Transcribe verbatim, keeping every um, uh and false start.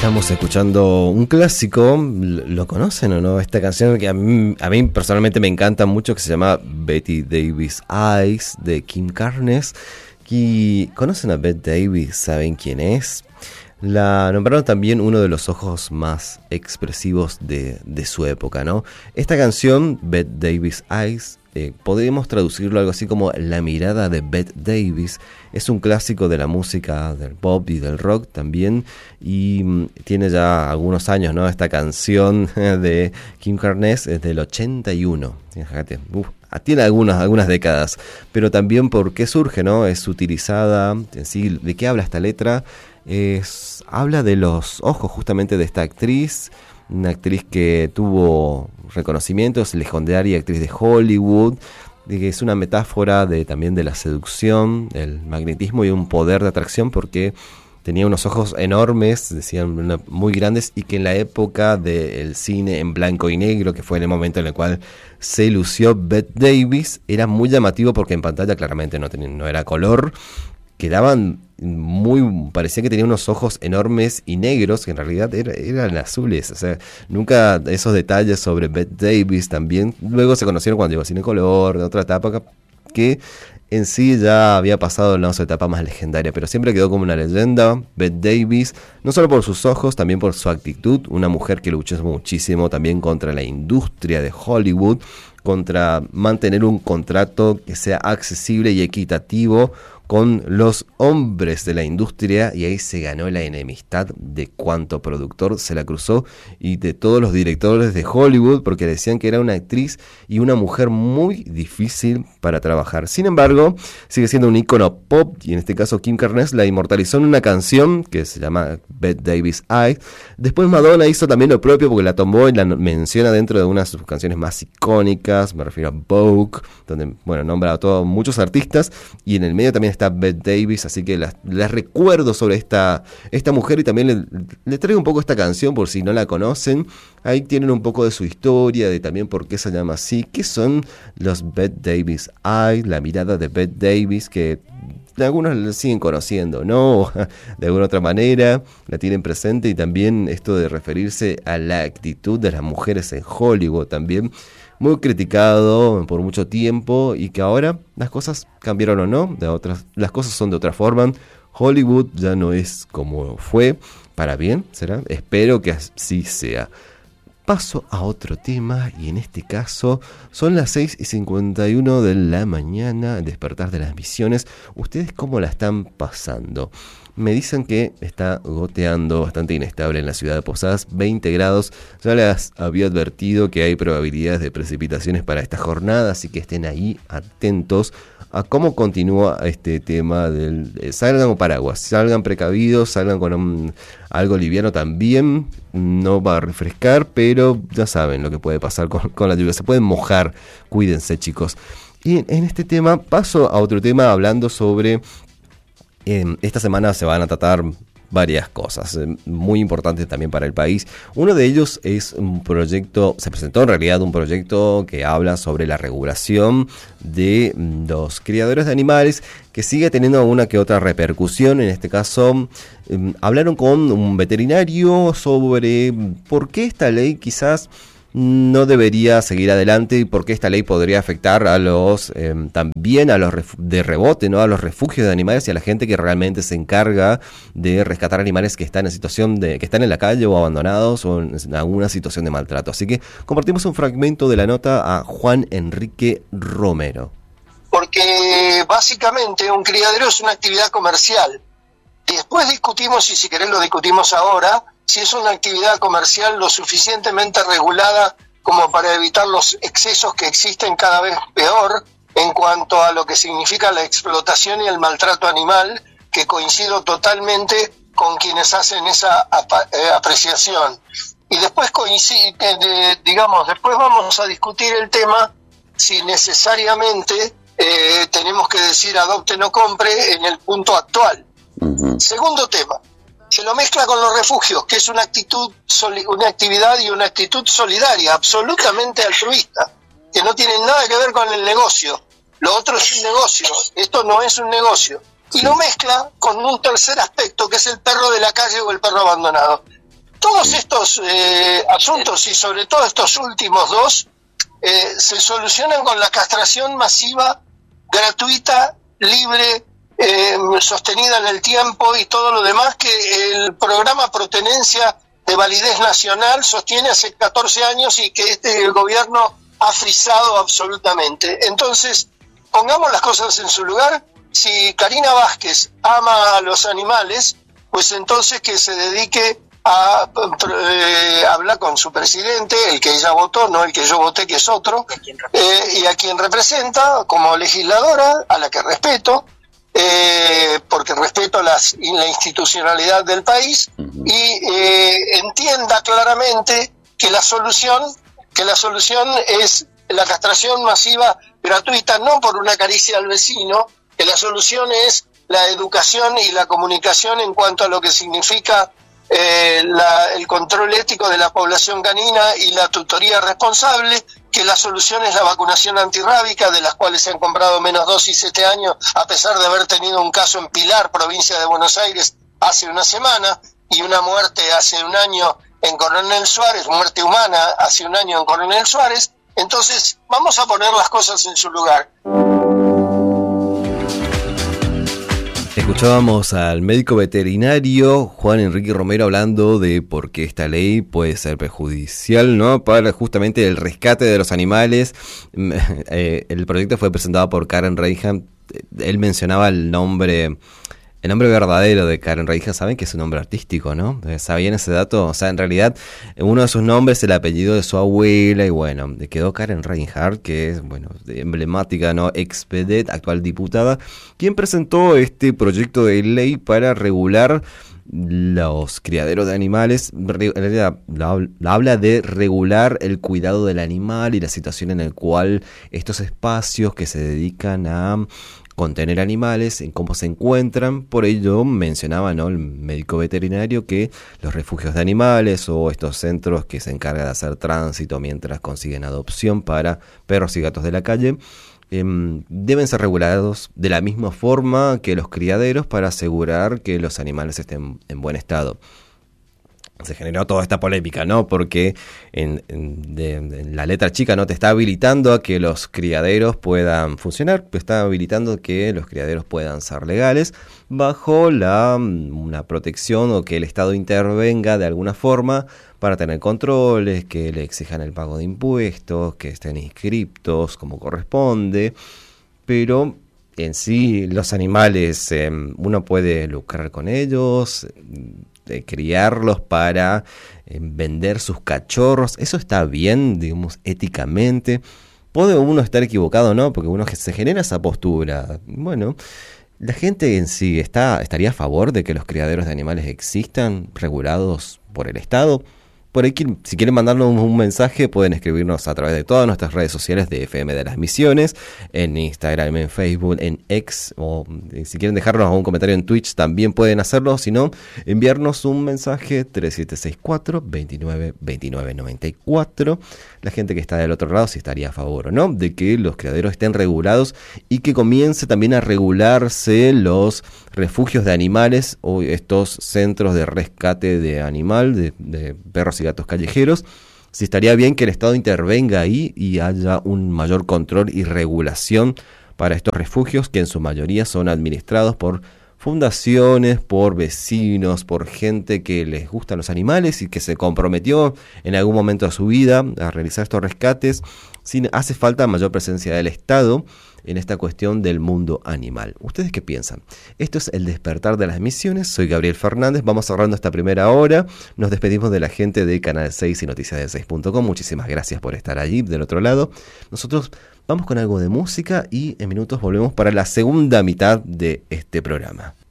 Estamos escuchando un clásico, ¿lo conocen o no? Esta canción que a mí, a mí personalmente me encanta mucho, que se llama Betty Davis Eyes, de Kim Carnes. Y ¿conocen a Bette Davis? ¿Saben quién es? La nombraron también uno de los ojos más expresivos de, de su época, ¿no? Esta canción, Bette Davis Eyes, eh, podemos traducirlo algo así como La mirada de Bette Davis. Es un clásico de la música del pop y del rock también, y mm, tiene ya algunos años, ¿no? Esta canción de Kim Carnes es del ochenta y uno. Fíjate, uf, tiene algunas, algunas décadas, pero también por qué surge, ¿no? Es utilizada, en sí, ¿de qué habla esta letra? Es, habla de los ojos justamente de esta actriz, una actriz que tuvo reconocimientos, legendaria actriz de Hollywood, de que es una metáfora de también de la seducción, el magnetismo y un poder de atracción, porque tenía unos ojos enormes, decían muy grandes, y que en la época del cine en blanco y negro, que fue en el momento en el cual se lució Bette Davis, era muy llamativo porque en pantalla claramente no, tenía, no era color, quedaban muy, parecía que tenía unos ojos enormes y negros, que en realidad era, eran azules. O sea, nunca esos detalles sobre Bette Davis también, luego se conocieron cuando llegó a Cine Color, de otra etapa que en sí ya había pasado en la otra etapa más legendaria, pero siempre quedó como una leyenda. Bette Davis, no solo por sus ojos, también por su actitud, una mujer que luchó muchísimo también contra la industria de Hollywood, contra mantener un contrato que sea accesible y equitativo con los hombres de la industria, y ahí se ganó la enemistad de cuánto productor se la cruzó y de todos los directores de Hollywood, porque decían que era una actriz y una mujer muy difícil para trabajar. Sin embargo, sigue siendo un ícono pop, y en este caso Kim Carnes la inmortalizó en una canción que se llama Bette Davis Eyes. Después Madonna hizo también lo propio, porque la tomó y la menciona dentro de una de sus canciones más icónicas, me refiero a Vogue, donde, bueno, nombra a todos muchos artistas, y en el medio también está Bette Davis, así que las, las recuerdo sobre esta, esta mujer, y también le, le traigo un poco esta canción por si no la conocen. Ahí tienen un poco de su historia, de también por qué se llama así, qué son los Bette Davis Eyes, la mirada de Bette Davis, que algunos la siguen conociendo, ¿no? De alguna otra manera la tienen presente, y también esto de referirse a la actitud de las mujeres en Hollywood también, muy criticado por mucho tiempo, y que ahora las cosas cambiaron o no, de otras, las cosas son de otra forma. Hollywood ya no es como fue, para bien, ¿será? Espero que así sea. Paso a otro tema, y en este caso son las seis y cincuenta y uno de la mañana, el despertar de las misiones. ¿Ustedes cómo la están pasando? Me dicen que está goteando, bastante inestable en la ciudad de Posadas, veinte grados. Ya les había advertido que hay probabilidades de precipitaciones para esta jornada, así que estén ahí atentos a cómo continúa este tema del... Eh, salgan con paraguas, salgan precavidos, salgan con un, algo liviano también. No va a refrescar, pero ya saben lo que puede pasar con, con la lluvia. Se pueden mojar, cuídense, chicos. Y en, en este tema paso a otro tema, hablando sobre... Eh, esta semana se van a tratar varias cosas eh, muy importantes también para el país. Uno de ellos es un proyecto, se presentó en realidad un proyecto que habla sobre la regulación de los criadores de animales, que sigue teniendo alguna que otra repercusión. En este caso, eh, hablaron con un veterinario sobre por qué esta ley quizás no debería seguir adelante, y por qué esta ley podría afectar a los eh, también a los ref- de rebote, ¿no? A los refugios de animales y a la gente que realmente se encarga de rescatar animales que están en situación de que están en la calle o abandonados o en, en alguna situación de maltrato. Así que compartimos un fragmento de la nota a Juan Enrique Romero. Porque básicamente un criadero es una actividad comercial. Y después discutimos, y si querés lo discutimos ahora, si es una actividad comercial lo suficientemente regulada como para evitar los excesos que existen cada vez peor en cuanto a lo que significa la explotación y el maltrato animal, que coincido totalmente con quienes hacen esa ap- eh, apreciación. Y después coincide, eh, digamos, después vamos a discutir el tema si necesariamente eh, tenemos que decir adopte no compre en el punto actual. Uh-huh. Segundo tema, se lo mezcla con los refugios, que es una actitud, una actividad y una actitud solidaria, absolutamente altruista, que no tienen nada que ver con el negocio. Lo otro es un negocio, esto no es un negocio. Y lo mezcla con un tercer aspecto, que es el perro de la calle o el perro abandonado. todos estos eh, asuntos, y sobre todo estos últimos dos, eh, se solucionan con la castración masiva, gratuita, libre, eh, sostenida en el tiempo y todo lo demás que el programa Protenencia de validez nacional sostiene hace catorce años y que este el gobierno ha frisado absolutamente. Entonces, pongamos las cosas en su lugar. Si Karina Vázquez ama a los animales, pues entonces que se dedique a eh, hablar con su presidente, el que ella votó, no el que yo voté, que es otro, eh, y a quien representa como legisladora, a la que respeto, eh, porque respeto las, la institucionalidad del país, uh-huh. y eh, entienda claramente que la solución, que la solución es la castración masiva gratuita, no por una caricia al vecino, que la solución es la educación y la comunicación en cuanto a lo que significa eh, la, el control ético de la población canina y la tutoría responsable, que la solución es la vacunación antirrábica, de las cuales se han comprado menos dosis este año, a pesar de haber tenido un caso en Pilar, provincia de Buenos Aires, hace una semana, y una muerte hace un año en Coronel Suárez, muerte humana hace un año en Coronel Suárez. Entonces, vamos a poner las cosas en su lugar. Escuchábamos al médico veterinario Juan Enrique Romero hablando de por qué esta ley puede ser perjudicial, ¿no?, para justamente el rescate de los animales. Eh, el proyecto fue presentado por Karen Reinhardt. Él mencionaba el nombre... El nombre verdadero de Karen Reinhardt, saben que es un nombre artístico, ¿no? ¿Sabían ese dato? O sea, en realidad, uno de sus nombres es el apellido de su abuela, y bueno, quedó Karen Reinhardt, que es, bueno, emblemática, ¿no? Ex-vedette, actual diputada, quien presentó este proyecto de ley para regular los criaderos de animales. En realidad, habla de regular el cuidado del animal y la situación en la cual estos espacios que se dedican a contener animales, en cómo se encuentran. Por ello mencionaba, ¿no?, el médico veterinario, que los refugios de animales o estos centros que se encargan de hacer tránsito mientras consiguen adopción para perros y gatos de la calle eh, deben ser regulados de la misma forma que los criaderos para asegurar que los animales estén en buen estado. Se generó toda esta polémica, ¿no? Porque en, en, de, en la letra chica no te está habilitando a que los criaderos puedan funcionar, te está habilitando que los criaderos puedan ser legales bajo la una protección, o que el Estado intervenga de alguna forma para tener controles, que le exijan el pago de impuestos, que estén inscriptos como corresponde, pero en sí los animales eh, uno puede lucrar con ellos, de criarlos para eh, vender sus cachorros. Eso está bien, digamos, éticamente. Puede uno estar equivocado, ¿no? Porque uno se genera esa postura. Bueno, la gente en sí está estaría a favor de que los criaderos de animales existan, regulados por el Estado. Por ahí, si quieren mandarnos un mensaje, pueden escribirnos a través de todas nuestras redes sociales de F M de las Misiones, en Instagram, en Facebook, en X, o si quieren dejarnos algún comentario en Twitch también pueden hacerlo. Si no, enviarnos un mensaje tres siete seis cuatro, dos nueve, dos nueve nueve cuatro. La gente que está del otro lado si estaría a favor o no de que los criaderos estén regulados y que comience también a regularse los refugios de animales o estos centros de rescate de animal, de, de perros y gatos callejeros. Si estaría bien que el Estado intervenga ahí y haya un mayor control y regulación para estos refugios, que en su mayoría son administrados por fundaciones, por vecinos, por gente que les gustan los animales y que se comprometió en algún momento de su vida a realizar estos rescates. Sin, hace falta mayor presencia del Estado en esta cuestión del mundo animal. ¿Ustedes qué piensan? Esto es El Despertar de las Misiones. Soy Gabriel Fernández. Vamos cerrando esta primera hora. Nos despedimos de la gente de Canal seis y Noticias de seis punto com. Muchísimas gracias por estar allí del otro lado. Nosotros vamos con algo de música y en minutos volvemos para la segunda mitad de este programa.